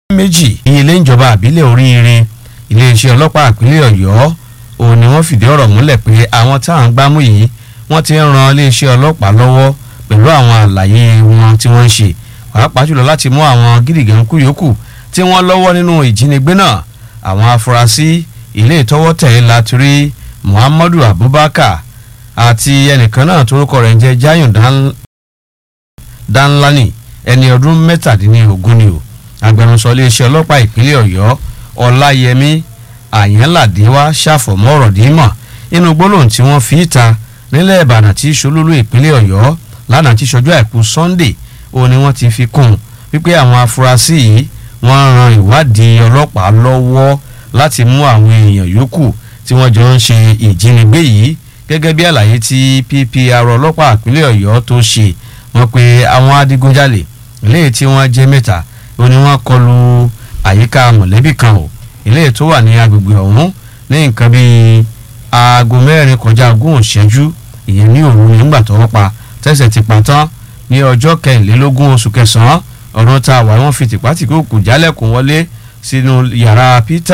méjì ilé ìjọba àbílẹ̀ oríire iléeṣẹ́ ọlọ́pàá ìpínlẹ̀ ọ̀yọ́ òun ni wọ́n fìdí ọ̀rọ̀ múlẹ̀ pé àwọn táwọn gbámú yìí wọ́n ti ń ran iléeṣẹ́ ọlọ́pàá lọ́wọ́ pẹ̀lú àwọn àlàyé wọn tí wọ́n ń ṣe pàápàá jùlọ láti mú àwọn gídígànkú yòókù tí wọ́n lọ́wọ́ nínú ìjínigbé náà. àwọn afurasí ilé ìtọ́wọ́ tẹ̀ láti rí muhammadu abubakar àti ẹnìkan náà torúkọ rẹ̀ ń jẹ́ jayon danlani ẹni ọdún mẹ́tàdínlógún ni o. agbẹnusọ iléeṣẹ́ ọlọ́pàá ìpínlẹ̀ ọ̀yọ́ ọláyẹmí àyànládéwá ṣàfọ̀mọ́ ọ̀rọ̀ dímọ̀ nínú gbólóhùn tí wọ́n fi ta nílẹ̀ ìbàdàn tí ṣolúlú ìpínlẹ̀ ọ̀yọ́ lánàá tí ṣọjọ́ àìkú sunday òun ni wọ́n ti fi kún un wípé àwọn afurasí yìí wọ́n ran ìwádìí ọlọ́pàá lọ́wọ́ láti mú àwọn èèyàn yòókù tí wọ́n jọ ń ṣe ìjínigbé yìí gẹ́gẹ́ bí àlàyé tí ppr ọlọ́pàá ìpínlẹ̀ ọ̀yọ́ tó ṣe wọ́n pé àwọn adigunjalè eléyìí tí wọ́n jẹ́ mẹ́ta òun ni wọ́n kọlu àyíká mọ̀lẹ́bí kan o eléyìí tó wà ní agbègbè ọ̀hún ní nǹkan bíi aago 4 kọjá ogún ìṣẹ́jú ìyẹn ní òru nígbà tó wọ́n pa tẹ́sẹ̀ ti pa tán ní ọjọ́ 24 oṣù kẹsàn-án ọdún tá a wà wọ́n fi tìpátìkúùkù jálẹ̀kùn wọlé sínú yàrá peter